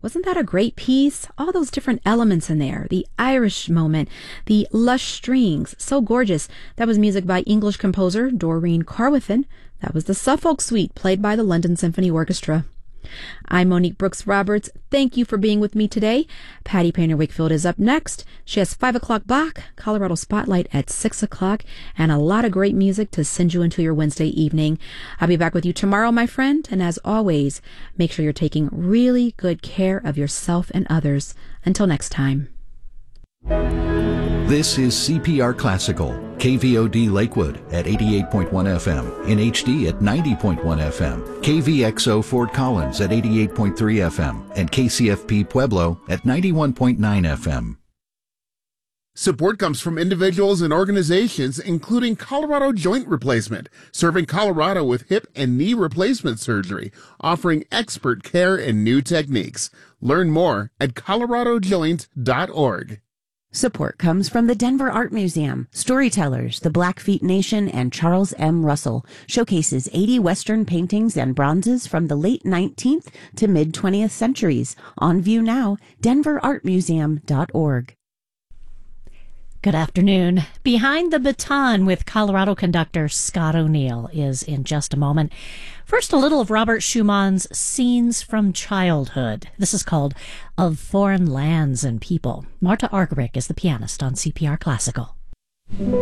Wasn't that a great piece? All those different elements in there. The Irish moment, the lush strings, so gorgeous. That was music by English composer Doreen Carwithan. That was the Suffolk Suite, played by the London Symphony Orchestra. I'm Monique Brooks Roberts. Thank you for being with me today. Patty Painter Wakefield is up next. She has 5 o'clock block, Colorado Spotlight at 6 o'clock, and a lot of great music to send you into your Wednesday evening. I'll be back with you tomorrow, my friend, and as always, make sure you're taking really good care of yourself and others. Until next time. This is CPR Classical, KVOD Lakewood at 88.1 FM, in HD at 90.1 FM, KVXO Fort Collins at 88.3 FM, and KCFP Pueblo at 91.9 FM. Support comes from individuals and organizations, including Colorado Joint Replacement, serving Colorado with hip and knee replacement surgery, offering expert care and new techniques. Learn more at coloradojoint.org. Support comes from the Denver Art Museum, Storytellers, the Blackfeet Nation, and Charles M. Russell. Showcases 80 Western paintings and bronzes from the late 19th to mid-20th centuries. On view now, denverartmuseum.org. Good afternoon. Behind the Baton with Colorado conductor Scott O'Neill is in just a moment. First, a little of Robert Schumann's Scenes from Childhood. This is called Of Foreign Lands and People. Marta Argerich is the pianist on CPR Classical.